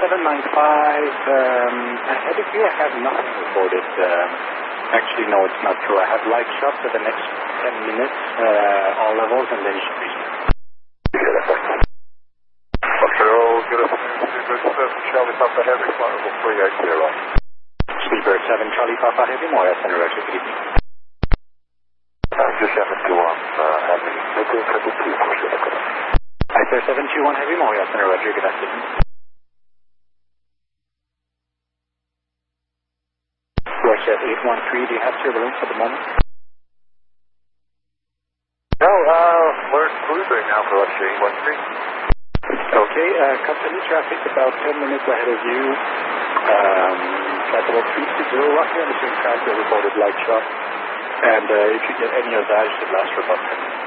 Ahead of you, I have nothing reported. Actually, no, it's not true. I have light shot for the next 10 minutes, all levels, and then you should be. Good afternoon, Sleeper 7, Charlie Papa Heavy, flight level 380. Sleeper 7, Charlie Papa Heavy, Moya Center, Roger, good evening. Just 721, Heavy, 1972, Sir 721 Heavy, Moya Center, Roger, good afternoon. Russia 813, do you have turbulence at the moment? No, we're cruising now for Russia 813. Okay, company traffic about 10 minutes ahead of you. Flight level 360, roughly on the same track, the reported light shot. And if you get any of that, it should last for about 10 minutes.